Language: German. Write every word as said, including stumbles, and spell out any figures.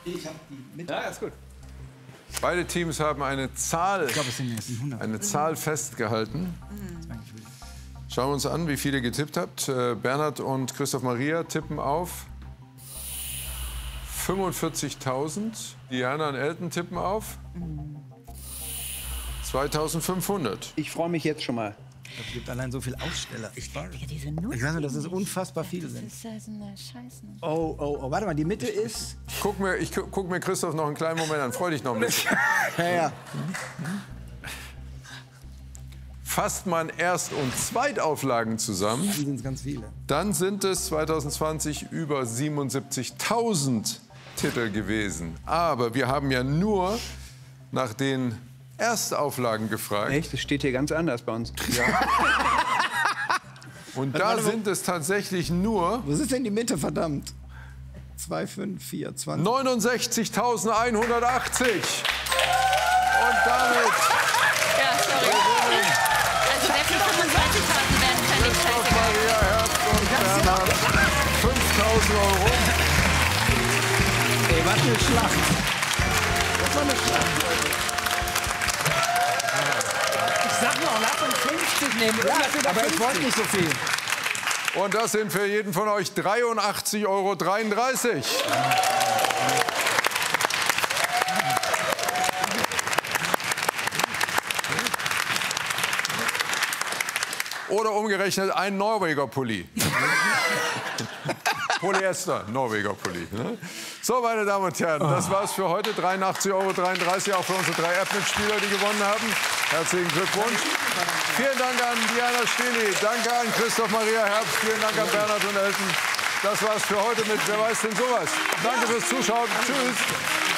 Ich habe die Mitte. Ja, ist gut. Beide Teams haben eine Zahl, Ich glaube, es sind jetzt hundert. eine Zahl festgehalten. Schauen wir uns an, wie viele getippt habt. Äh, Bernhard und Christoph Maria tippen auf fünfundvierzigtausend. Diana und Elton tippen auf zweitausendfünfhundert. Ich freue mich jetzt schon mal. Es gibt allein so viele Aussteller. Ich weiß. Ja, diese Nutzen. Ich weiß nur, dass es unfassbar viele Das sind. ist ja so eine Scheiße. Oh, oh, oh, warte mal, die Mitte ist... Guck mir, ich gu- guck mir Christoph noch einen kleinen Moment an. Freu dich noch ein bisschen. Ja, ja. Fasst man Erst- und Zweitauflagen zusammen, Dann sind es ganz viele. dann sind es zweitausendzwanzig über siebenundsiebzigtausend Titel gewesen. Aber wir haben ja nur nach den Erstauflagen gefragt. Echt? Das steht hier ganz anders bei uns. Und da sind es tatsächlich nur Was ist denn die Mitte, verdammt? zwei, fünf, vier, zwanzig. neunundsechzigtausendeinhundertachtzig. Und damit Ja, sorry. Also selbst die fünfundzwanzigtausend werden völlig Christoph scheißegal. Maria Herbst und Bernhard fünftausend Euro. Ey, was eine Schlacht. Das war eine Schlacht. Ich sag noch, lass uns fünfzig nehmen. Ja, aber ich wollte nicht so viel. Und das sind für jeden von euch dreiundachtzig Euro dreiunddreißig. Oder umgerechnet ein Norweger Pulli. Polyester, Norweger Pulli. Ne? So, meine Damen und Herren, das war's für heute. dreiundachtzig Euro dreiunddreißig auch für unsere drei App-Mitspieler, die gewonnen haben. Herzlichen Glückwunsch. Vielen Dank an Diana Stehli, danke an Christoph Maria Herbst, vielen Dank an Bernhard und Elton. Das war's für heute mit Wer weiß denn sowas. Danke fürs Zuschauen. Tschüss.